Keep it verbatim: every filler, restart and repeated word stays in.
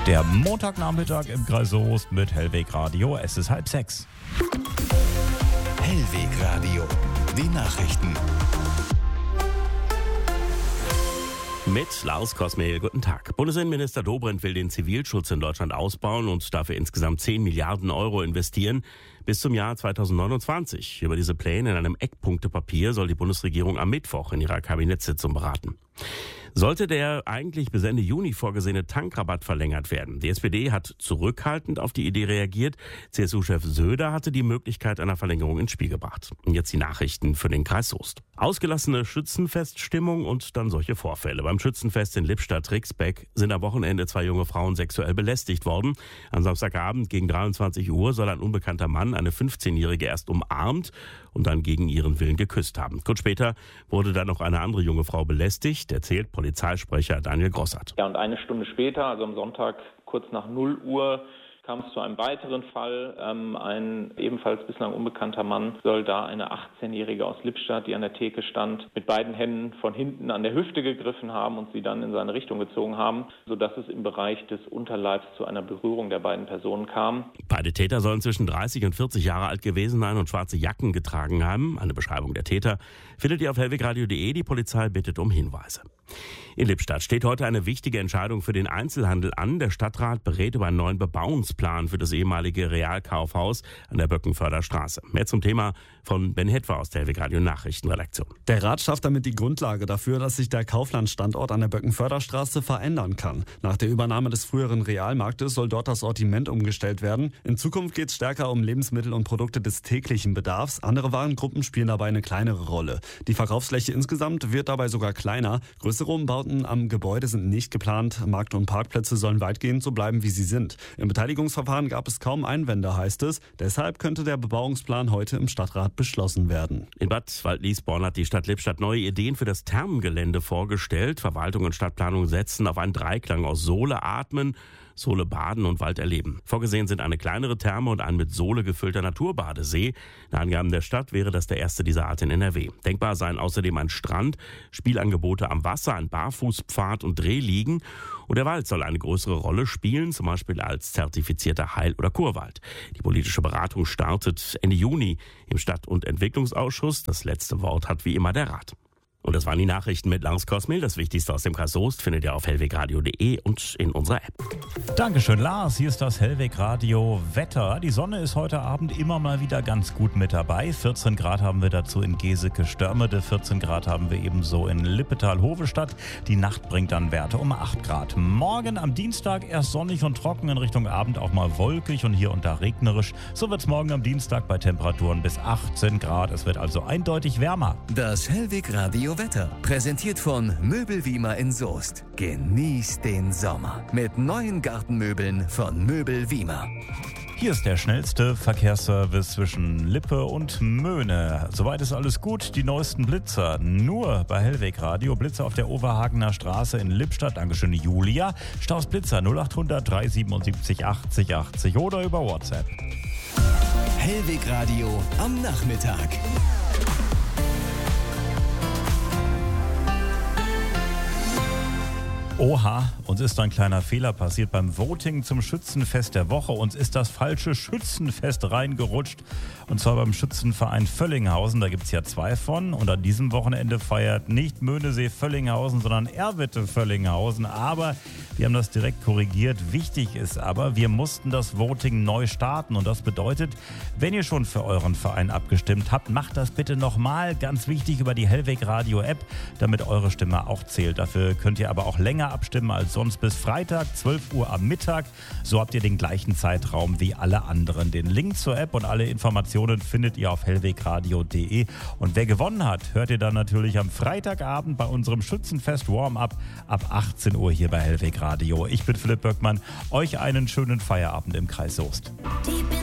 Der Montagnachmittag im Kreis Soest mit Hellweg Radio. Es ist halb sechs. Hellweg Radio. Die Nachrichten. Mit Lars Kosmehl, guten Tag. Bundesinnenminister Dobrindt will den Zivilschutz in Deutschland ausbauen und dafür insgesamt zehn Milliarden Euro investieren bis zum Jahr zweitausendneunundzwanzig. Über diese Pläne in einem Eckpunktepapier soll die Bundesregierung am Mittwoch in ihrer Kabinettssitzung beraten. Sollte der eigentlich bis Ende Juni vorgesehene Tankrabatt verlängert werden? Die S P D hat zurückhaltend auf die Idee reagiert. C S U-Chef Söder hatte die Möglichkeit einer Verlängerung ins Spiel gebracht. Und jetzt die Nachrichten für den Kreis Soest. Ausgelassene Schützenfeststimmung und dann solche Vorfälle. Beim Schützenfest in Lippstadt-Rixbeck sind am Wochenende zwei junge Frauen sexuell belästigt worden. Am Samstagabend gegen dreiundzwanzig Uhr soll ein unbekannter Mann eine fünfzehnjährige erst umarmt und dann gegen ihren Willen geküsst haben. Kurz später wurde dann noch eine andere junge Frau belästigt, erzählt Polizeisprecher Daniel Grossart. Ja, und eine Stunde später, also am Sonntag kurz nach null Uhr, kam es zu einem weiteren Fall. Ähm, ein ebenfalls bislang unbekannter Mann soll da eine achtzehnjährige aus Lippstadt, die an der Theke stand, mit beiden Händen von hinten an der Hüfte gegriffen haben und sie dann in seine Richtung gezogen haben, sodass es im Bereich des Unterleibs zu einer Berührung der beiden Personen kam. Beide Täter sollen zwischen dreißig und vierzig Jahre alt gewesen sein und schwarze Jacken getragen haben. Eine Beschreibung der Täter findet ihr auf hellwegradio punkt de. Die Polizei bittet um Hinweise. In Lippstadt steht heute eine wichtige Entscheidung für den Einzelhandel an. Der Stadtrat berät über einen neuen Bebauungsplan für das ehemalige Realkaufhaus an der Böckenförder Straße. Mehr zum Thema von Ben Hetwer aus der Hellweg Radio Nachrichtenredaktion. Der Rat schafft damit die Grundlage dafür, dass sich der Kauflandstandort an der Böckenförder Straße verändern kann. Nach der Übernahme des früheren Realmarktes soll dort das Sortiment umgestellt werden. In Zukunft geht es stärker um Lebensmittel und Produkte des täglichen Bedarfs. Andere Warengruppen spielen dabei eine kleinere Rolle. Die Verkaufsfläche insgesamt wird dabei sogar kleiner. Größere Umbauten am Gebäude sind nicht geplant. Markt- und Parkplätze sollen weitgehend so bleiben, wie sie sind. Im Beteiligungsverfahren gab es kaum Einwände, heißt es. Deshalb könnte der Bebauungsplan heute im Stadtrat beschlossen werden. In Bad Waldliesborn hat die Stadt Lippstadt neue Ideen für das Thermengelände vorgestellt. Verwaltung und Stadtplanung setzen auf einen Dreiklang aus Sohle atmen, Sohle baden und Wald erleben. Vorgesehen sind eine kleinere Therme und ein mit Sohle gefüllter Naturbadesee. Nach Angaben der Stadt wäre das der erste dieser Art in N R W. Denkbar seien außerdem ein Strand, Spielangebote am Wasser, ein Barfußpfad und Drehliegen. Und der Wald soll eine größere Rolle spielen, zum Beispiel als zertifizierter Heil- oder Kurwald. Die politische Beratung startet Ende Juni im Stadt- und Entwicklungsausschuss. Das letzte Wort hat wie immer der Rat. Und das waren die Nachrichten mit Lars Kosmehl. Das Wichtigste aus dem Kreis Soest findet ihr auf hellwegradio punkt de und in unserer App. Dankeschön, Lars. Hier ist das Hellweg Radio Wetter. Die Sonne ist heute Abend immer mal wieder ganz gut mit dabei. vierzehn Grad haben wir dazu in Geseke-Störmede. vierzehn Grad haben wir ebenso in Lippetal-Hovestadt. Die Nacht bringt dann Werte um acht Grad. Morgen am Dienstag erst sonnig und trocken, in Richtung Abend auch mal wolkig und hier und da regnerisch. So wird es morgen am Dienstag bei Temperaturen bis achtzehn Grad. Es wird also eindeutig wärmer. Das Hellweg Radio Wetter, präsentiert von Möbelwiemer in Soest. Genießt den Sommer mit neuen Gartenmöbeln von Möbelwiemer. Hier ist der schnellste Verkehrsservice zwischen Lippe und Möhne. Soweit ist alles gut. Die neuesten Blitzer nur bei Hellweg Radio. Blitzer auf der Overhagener Straße in Lippstadt. Dankeschön, Julia. Staus Blitzer null acht hundert drei siebenundsiebzig achtzig achtzig oder über WhatsApp. Hellweg Radio am Nachmittag. Oha, uns ist ein kleiner Fehler passiert beim Voting zum Schützenfest der Woche. Uns ist das falsche Schützenfest reingerutscht. Und zwar beim Schützenverein Völlinghausen. Da gibt es ja zwei von. Und an diesem Wochenende feiert nicht Möhnesee-Völlinghausen, sondern Erwitte-Völlinghausen. Aber wir haben das direkt korrigiert. Wichtig ist aber, wir mussten das Voting neu starten. Und das bedeutet, wenn ihr schon für euren Verein abgestimmt habt, macht das bitte nochmal. Ganz wichtig über die Hellweg Radio App, damit eure Stimme auch zählt. Dafür könnt ihr aber auch länger abstimmen als sonst bis Freitag, zwölf Uhr am Mittag. So habt ihr den gleichen Zeitraum wie alle anderen. Den Link zur App und alle Informationen findet ihr auf hellwegradio punkt de. Und wer gewonnen hat, hört ihr dann natürlich am Freitagabend bei unserem Schützenfest Warm-Up ab achtzehn Uhr hier bei Hellweg Radio. Ich bin Philipp Böckmann. Euch einen schönen Feierabend im Kreis Soest.